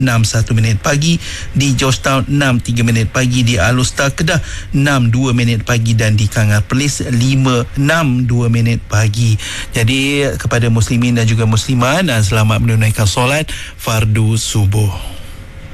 6:01 pagi, di Georgetown 6:03 pagi, di Alustar Kedah 6:02 pagi, dan di Kangar Perlis 5:62 pagi. Jadi kepada muslimin dan juga muslimat, selamat menunaikan solat fardu subuh.